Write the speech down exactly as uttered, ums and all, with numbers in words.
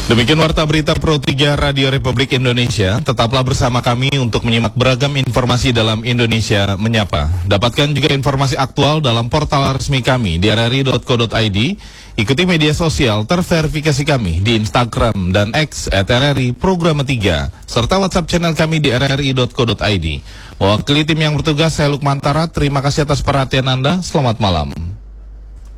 Demikian Warta Berita Pro tiga Radio Republik Indonesia. Tetaplah bersama kami untuk menyimak beragam informasi dalam Indonesia Menyapa. Dapatkan juga informasi aktual dalam portal resmi kami di r r i titik co titik i d. Ikuti media sosial terverifikasi kami di Instagram dan X at R R I Programa tiga, serta WhatsApp channel kami di r r i titik co titik i d. Mewakili tim yang bertugas, saya Lukman Tara. Terima kasih atas perhatian Anda. Selamat malam.